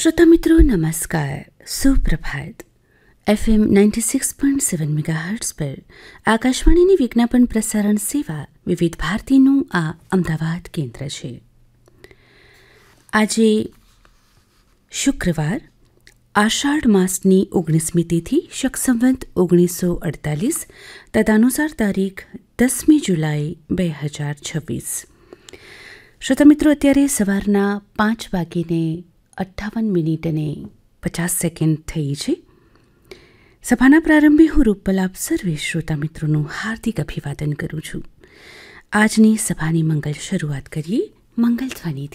श्रोता मित्रों नमस्कार, સુપ્રભાત. FM 96.7 મેગાહર્ટ્ઝ પર આકાશવાણીની વિજ્ઞાપન પ્રસારણ સેવા વિવિધ ભારતીનું આ અમદાવાદ કેન્દ્ર છે. આજે શુક્રવાર આષાઢ માસની 19મી તિથિ શક સંવત 1948 તદનુસાર તારીખ 10મી જુલાઈ 2026. શ્રોતા મિત્રો, અત્યારે સવારના 5:58 થઈ છે. સભાના પ્રારંભે હું રૂપલ આપ સર્વે શ્રોતા મિત્રોનું હાર્દિક અભિવાદન કરું છું. આજની સભાની મંગલ શરૂઆત કરીએ મંગલ ધ્વનિથી.